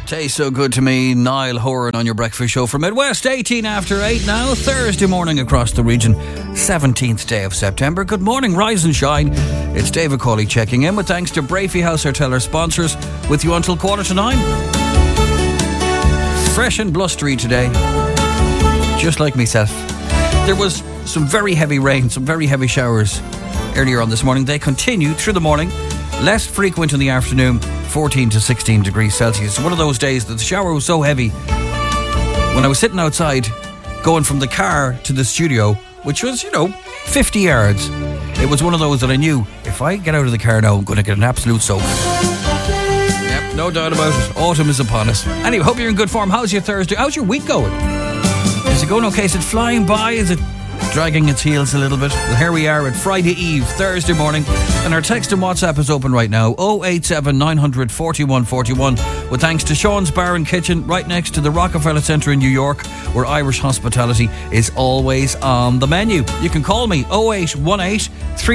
Tastes so good to me. Niall Horan on your breakfast show for Midwest. 18 after 8 now. Thursday morning across the region. 17th day of September. Good morning, rise and shine. It's David Cawley checking in with thanks to Brafey House Hotel, our sponsors, with you until 8:45. Fresh and blustery today. Just like myself. There was some very heavy rain, some very heavy showers earlier on this morning. They continued through the morning. Less frequent in the afternoon, 14 to 16 degrees Celsius. One of those days that the shower was so heavy, when I was sitting outside, going from the car to the studio, which was, 50 yards, it was one of those that I knew, if I get out of the car now, I'm going to get an absolute soak. Yep, no doubt about it. Autumn is upon us. Anyway, hope you're in good form. How's your Thursday? How's your week going? Is it going okay? Is it flying by? Is it dragging its heels a little bit? Well, here we are at Friday Eve, Thursday morning, and our text and WhatsApp is open right now, 087 900 4141, with thanks to Sean's Bar and Kitchen, right next to the Rockefeller Centre in New York, where Irish hospitality is always on the menu. You can call me 0818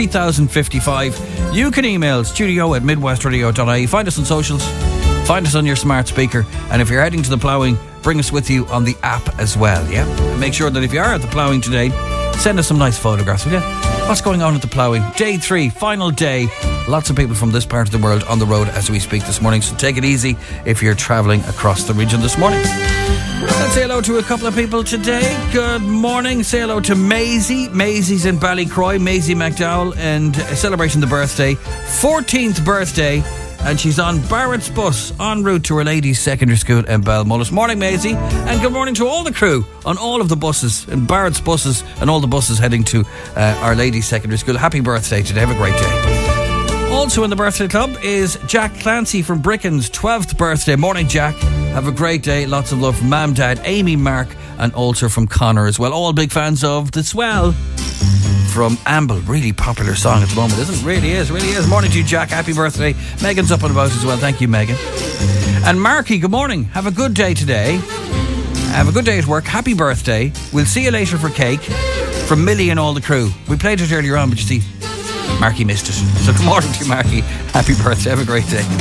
3055. You can email studio@midwestradio.ie. Find us on socials, find us on your smart speaker, and if you're heading to the ploughing, bring us with you on the app as well, yeah? And make sure that if you are at the ploughing today, send us some nice photographs, will you? What's going on at the ploughing? Day 3, final day. Lots of people from this part of the world on the road as we speak this morning, so take it easy if you're travelling across the region this morning. Let's say hello to a couple of people today. Good morning. Say hello to Maisie. Maisie's in Ballycroy. Maisie McDowell, and celebrating the birthday. 14th birthday. And she's on Barrett's bus en route to her ladies' secondary school in Belmullis. Morning, Maisie, and good morning to all the crew on all of the buses, and Barrett's buses and all the buses heading to our ladies' secondary school. Happy birthday today. Have a great day. Also in the birthday club is Jack Clancy from Bricken's 12th birthday. Morning, Jack. Have a great day. Lots of love from Mam, Dad, Amy, Mark, and also from Connor as well. All big fans of The Swell from Amble. Really popular song at the moment, isn't it? Really is. Morning to you, Jack. Happy birthday. Megan's up and about as well. Thank you, Megan. And Marky, good morning. Have a good day today. Have a good day at work. Happy birthday. We'll see you later for cake from Millie and all the crew. We played it earlier on, but you see, Marky missed it. So good morning to you, Marky. Happy birthday. Have a great day.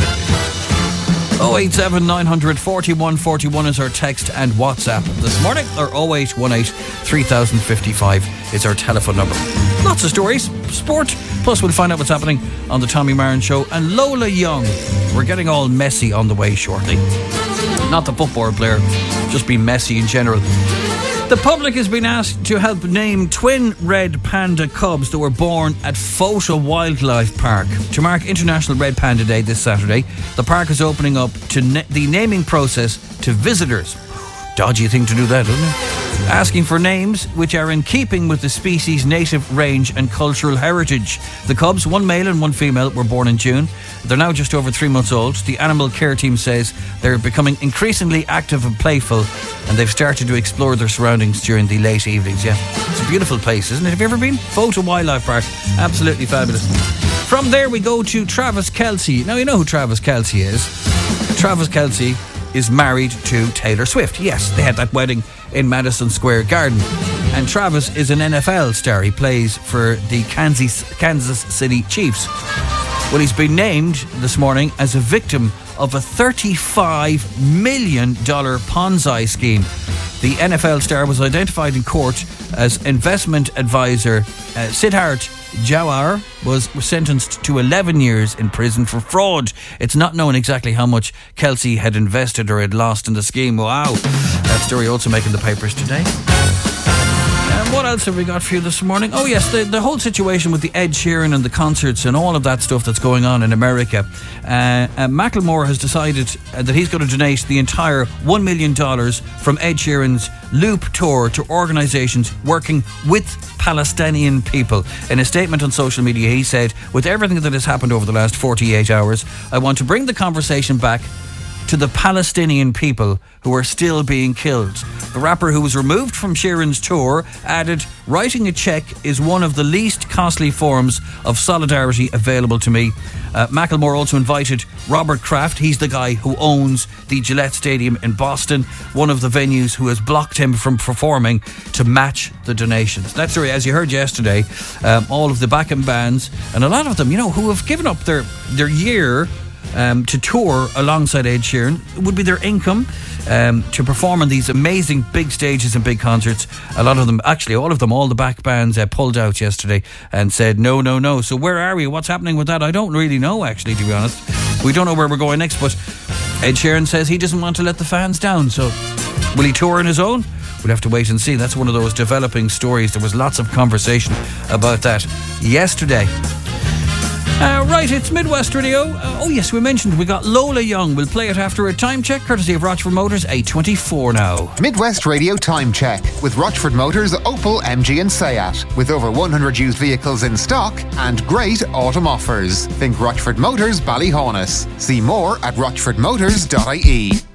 087 900 4141 is our text and WhatsApp this morning, or 0818 3055 is our telephone number. Lots of stories, sport, plus we'll find out what's happening on the Tommy Marin Show, and Lola Young. We're getting all messy on the way shortly. Not the football player, just be messy in general. The public has been asked to help name twin red panda cubs that were born at Photo Wildlife Park. To mark International Red Panda Day this Saturday, the park is opening up to the naming process to visitors. Dodgy thing to do that, isn't it? Asking for names which are in keeping with the species' native range and cultural heritage. The cubs, one male and one female, were born in June. They're now just over 3 months old. The animal care team says they're becoming increasingly active and playful, and they've started to explore their surroundings during the late evenings. Yeah, it's a beautiful place, isn't it? Have you ever been? Photo Wildlife Park, absolutely fabulous. From there we go to Travis Kelce. Now you know who Travis Kelce is. Travis Kelce is married to Taylor Swift. Yes, they had that wedding in Madison Square Garden. And Travis is an NFL star. He plays for the Kansas City Chiefs. Well, he's been named this morning as a victim of a $35 million Ponzi scheme. The NFL star was identified in court as investment advisor Siddharth Jawar was sentenced to 11 years in prison for fraud. It's not known exactly how much Kelce had invested or had lost in the scheme. Wow. That story also making the papers today. What else have we got for you this morning? Oh yes, the whole situation with the Ed Sheeran and the concerts and all of that stuff that's going on in America. Macklemore has decided that he's going to donate the entire $1 million from Ed Sheeran's Loop tour to organisations working with Palestinian people. In a statement on social media, he said, "With everything that has happened over the last 48 hours, I want to bring the conversation back to the Palestinian people who are still being killed." The rapper, who was removed from Sheeran's tour, added, "Writing a check is one of the least costly forms of solidarity available to me." Macklemore also invited Robert Kraft, he's the guy who owns the Gillette Stadium in Boston, one of the venues who has blocked him from performing, to match the donations. That's right, as you heard yesterday, all of the backing bands, and a lot of them, who have given up their year to tour alongside Ed Sheeran. It would be their income to perform on these amazing big stages and big concerts. A lot of them, actually all of them, all the back bands pulled out yesterday and said no. So where are we? What's happening with that? I don't really know, actually, to be honest. We don't know where we're going next, but Ed Sheeran says he doesn't want to let the fans down. So will he tour on his own? We'll have to wait and see. That's one of those developing stories. There was lots of conversation about that yesterday. Right, it's Midwest Radio. Oh yes, we mentioned we got Lola Young. We'll play it after a time check, courtesy of Rochford Motors, 8:24 now. Midwest Radio Time Check with Rochford Motors, Opel, MG and Seat. With over 100 used vehicles in stock and great autumn offers. Think Rochford Motors, Ballyhaunis. See more at rochfordmotors.ie.